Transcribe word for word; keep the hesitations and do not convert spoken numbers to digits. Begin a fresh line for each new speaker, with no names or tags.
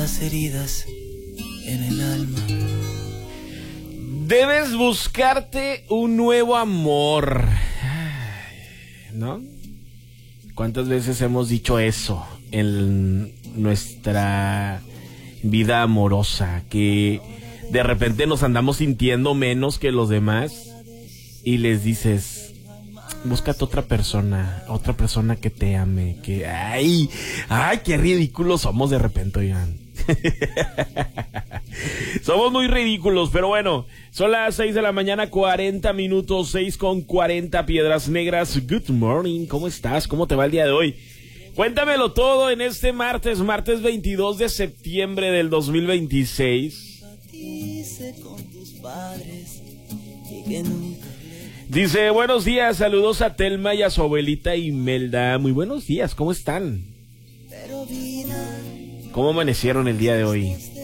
tantas heridas en el alma.
Debes buscarte un nuevo amor, ¿no? ¿Cuántas veces hemos dicho eso en nuestra vida amorosa? Que de repente nos andamos sintiendo menos que los demás y les dices, búscate otra persona, otra persona que te ame, que ay, ay, qué ridículos somos de repente, oigan. Somos muy ridículos, pero bueno, son las seis de la mañana, cuarenta minutos, seis con cuarenta, Piedras Negras. Good morning, ¿cómo estás? ¿Cómo te va el día de hoy? Cuéntamelo todo en este martes, martes veintidós de septiembre del dos mil veintiséis. Dice, buenos días, saludos a Telma y a su abuelita Imelda. Muy buenos días, ¿cómo están? ¿Cómo amanecieron el día de hoy?